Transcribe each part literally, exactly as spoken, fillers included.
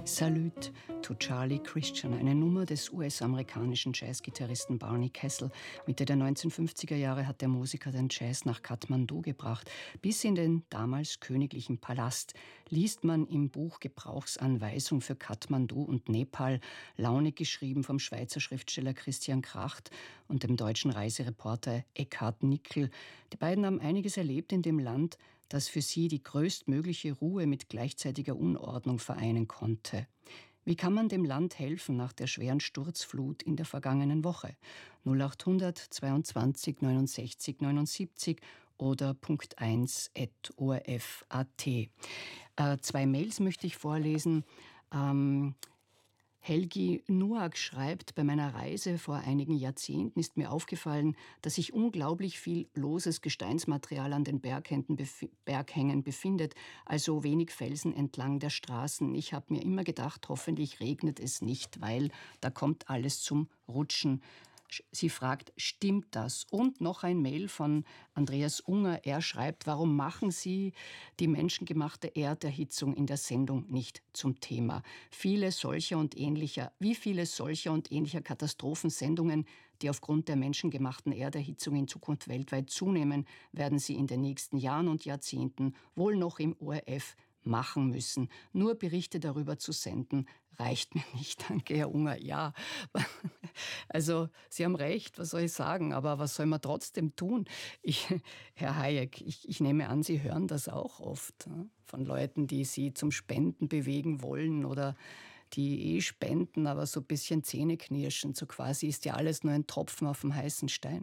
Salute to Charlie Christian, eine Nummer des U S-amerikanischen Jazzgitarristen Barney Kessel. Mitte der neunzehnhundertfünfziger Jahre hat der Musiker den Jazz nach Kathmandu gebracht, bis in den damals königlichen Palast. Liest man im Buch Gebrauchsanweisung für Kathmandu und Nepal, launig geschrieben vom Schweizer Schriftsteller Christian Kracht und dem deutschen Reisereporter Eckhard Nickel. Die beiden haben einiges erlebt in dem Land, das für sie die größtmögliche Ruhe mit gleichzeitiger Unordnung vereinen konnte. Wie kann man dem Land helfen nach der schweren Sturzflut in der vergangenen Woche? null achthundert zweiundzwanzig neunundsechzig neunundsiebzig oder Punkt eins at o r f punkt a t. Äh, zwei Mails möchte ich vorlesen. Ähm, Helgi Nuak schreibt, bei meiner Reise vor einigen Jahrzehnten ist mir aufgefallen, dass sich unglaublich viel loses Gesteinsmaterial an den Berghängen, bef- Berghängen befindet, also wenig Felsen entlang der Straßen. Ich habe mir immer gedacht, hoffentlich regnet es nicht, weil da kommt alles zum Rutschen. Sie fragt, stimmt das? Und noch ein Mail von Andreas Unger. Er schreibt, warum machen Sie die menschengemachte Erderhitzung in der Sendung nicht zum Thema? Viele solcher und ähnlicher, wie viele solcher und ähnlicher Katastrophensendungen, die aufgrund der menschengemachten Erderhitzung in Zukunft weltweit zunehmen, werden Sie in den nächsten Jahren und Jahrzehnten wohl noch im O R F machen müssen. Nur Berichte darüber zu senden, reicht mir nicht. Danke, Herr Unger. Ja, also Sie haben recht, was soll ich sagen, aber was soll man trotzdem tun? Ich, Herr Hayek, ich, ich nehme an, Sie hören das auch oft von Leuten, die Sie zum Spenden bewegen wollen oder die eh spenden, aber so ein bisschen Zähneknirschen, so quasi ist ja alles nur ein Tropfen auf dem heißen Stein.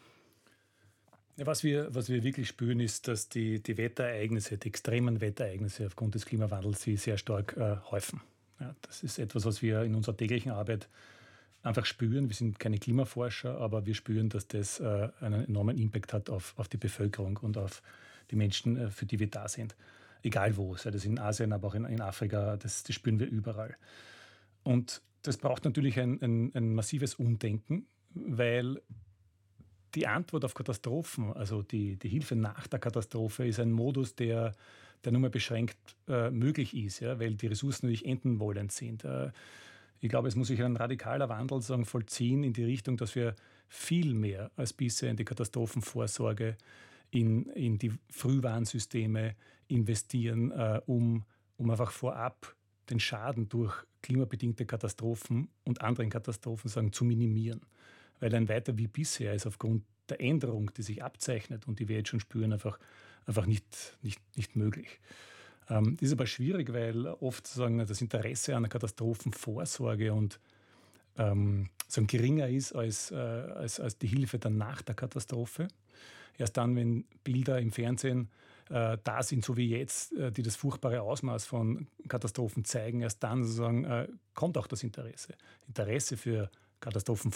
Ja, was wir, was wir wirklich spüren, ist, dass die, die Wetterereignisse, die extremen Wetterereignisse aufgrund des Klimawandels sich sehr stark äh, häufen. Ja, das ist etwas, was wir in unserer täglichen Arbeit einfach spüren. Wir sind keine Klimaforscher, aber wir spüren, dass das äh, einen enormen Impact hat auf, auf die Bevölkerung und auf die Menschen, äh, für die wir da sind. Egal wo, sei das in Asien, aber auch in, in Afrika, das, das spüren wir überall. Und das braucht natürlich ein, ein, ein massives Umdenken, weil die Antwort auf Katastrophen, also die, die Hilfe nach der Katastrophe, ist ein Modus, der, der nur mehr beschränkt äh, möglich ist, ja, weil die Ressourcen natürlich enden wollend sind. Äh, ich glaube, es muss sich ein radikaler Wandel sagen, vollziehen in die Richtung, dass wir viel mehr als bisher in die Katastrophenvorsorge, in, in die Frühwarnsysteme investieren, äh, um, um einfach vorab den Schaden durch klimabedingte Katastrophen und anderen Katastrophen sagen, zu minimieren. Weil ein weiter wie bisher ist aufgrund der Änderung, die sich abzeichnet und die wir jetzt schon spüren, einfach, einfach nicht, nicht, nicht möglich. Ähm, das ist aber schwierig, weil oft sagen, das Interesse an der Katastrophenvorsorge und ähm, sagen, geringer ist als, äh, als, als die Hilfe dann nach der Katastrophe. Erst dann, wenn Bilder im Fernsehen äh, da sind, so wie jetzt, äh, die das furchtbare Ausmaß von Katastrophen zeigen, erst dann sozusagen, äh, kommt auch das Interesse. Interesse für Katastrophen